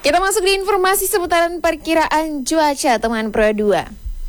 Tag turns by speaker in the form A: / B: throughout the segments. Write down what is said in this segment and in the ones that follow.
A: Kita masuk di informasi seputaran perkiraan cuaca teman Pro 2.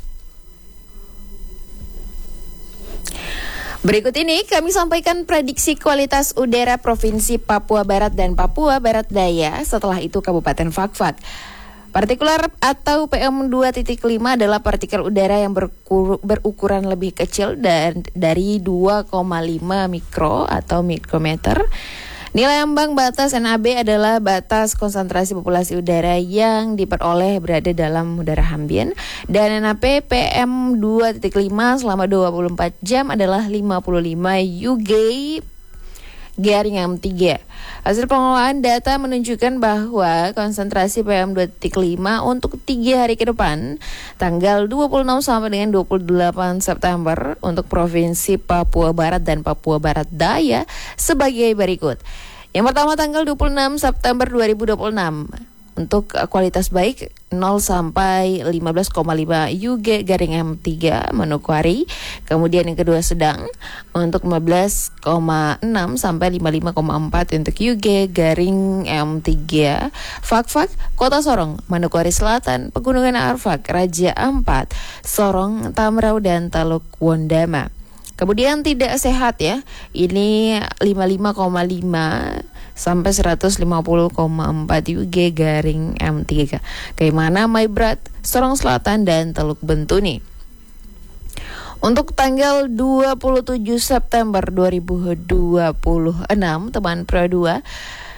A: Berikut ini kami sampaikan prediksi kualitas udara Provinsi Papua Barat dan Papua Barat Daya, setelah itu Kabupaten Fakfak. Partikular atau PM2.5 adalah partikel udara yang berukuran lebih kecil dari 2,5 mikro atau mikrometer. Nilai ambang batas NAB adalah batas konsentrasi populasi udara yang diperoleh berada dalam udara ambien, dan NAP PM2.5 selama 24 jam adalah 55 UG garing M3. Hasil pengelolaan data menunjukkan bahwa konsentrasi PM2.5 untuk 3 hari ke depan, tanggal 26 sampai dengan 28 September untuk Provinsi Papua Barat dan Papua Barat Daya sebagai berikut. Yang pertama tanggal 26 September 2026 untuk kualitas baik 0 sampai 15,5 UG garing M3 Manokwari. Kemudian yang kedua sedang untuk 15,6 sampai 55,4 untuk UG garing M3 Fakfak, Kota Sorong, Manokwari Selatan, Pegunungan Arfak, Raja Ampat, Sorong, Tamrau dan Teluk Wondama. Kemudian tidak sehat ya, ini 55,5 sampai 150,4 UG garing M3. Kaimana, Maibrat, Sorong Selatan dan Teluk Bentuni. Untuk tanggal 27 September 2026 teman Pro 2,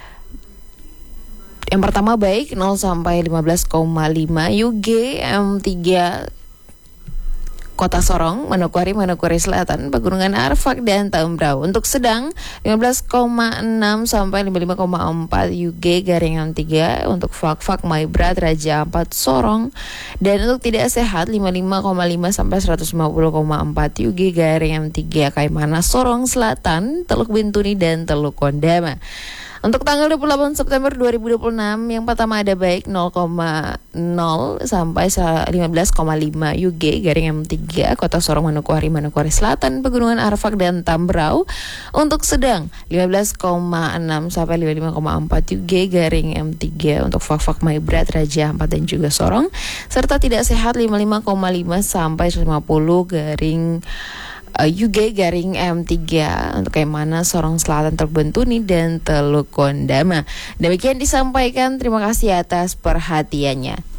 A: yang pertama baik 0 sampai 15,5 UG M3 Kota Sorong, Manokwari, Manokwari Selatan, Pegunungan Arfak dan Tamrau. Untuk sedang 15,6 sampai 55,4 UG garing M3 untuk Fakfak, Maibrat, Raja Ampat, Sorong. Dan untuk tidak sehat 55,5 sampai 150,4 UG garing M3 Kaimana, Sorong Selatan, Teluk Bintuni dan Teluk Wondama. Untuk tanggal 28 September 2026, yang pertama ada baik 0,0 sampai 15,5 UG garing M3 Kota Sorong, Manokwari, Manokwari Selatan, Pegunungan Arfak dan Tamrau. Untuk sedang 15,6 sampai 55,4 UG garing M3 untuk Fakfak, Maibrat, Raja Ampat dan juga Sorong. Serta tidak sehat 55,5 sampai 150 garing UG garing M3 untuk Kaimana, Sorong Selatan, Teluk Bentuni dan Teluk Wondama. Demikian disampaikan, terima kasih atas perhatiannya.